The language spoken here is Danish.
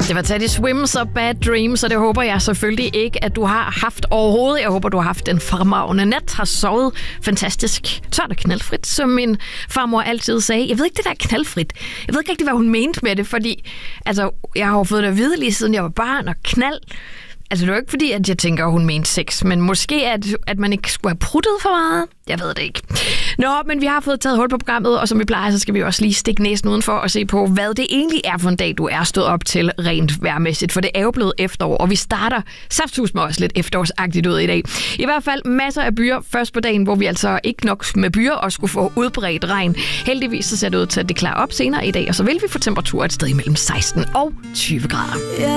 Det var Teddy Swims og Bad Dreams, og det håber jeg selvfølgelig ikke, at du har haft overhovedet. Jeg håber, du har haft en fremragende nat, har sovet fantastisk tørt og knaldfrit, som min farmor altid sagde. Jeg ved ikke, det der er knaldfrit. Jeg ved ikke rigtig, hvad hun mente med det, fordi jeg har jo fået det at vide lige siden jeg var barn, og knald. Altså, det er jo ikke fordi, at jeg tænker, at hun mente sex, men måske, at man ikke skulle have pruttet for meget. Jeg ved det ikke. Nå, men vi har fået taget hul på programmet, og som vi plejer, så skal vi også lige stikke næsen udenfor og se på, hvad det egentlig er for en dag, du er stået op til rent vejrmæssigt. For det er jo blevet efterår, og vi starter saftsus med også lidt efterårsagtigt ud i dag. I hvert fald masser af byer først på dagen, hvor vi altså ikke nok med byer og skulle få udbredt regn. Heldigvis så ser det ud til, at det klarer op senere i dag, og så vil vi få temperatur et sted imellem 16 og 20 grader.